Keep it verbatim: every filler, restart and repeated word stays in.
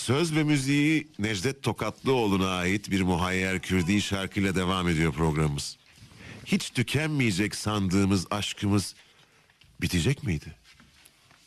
Söz ve müziği Necdet Tokatlıoğlu'na ait bir Muhayyer Kürdi şarkıyla devam ediyor programımız. Hiç tükenmeyecek sandığımız aşkımız bitecek miydi?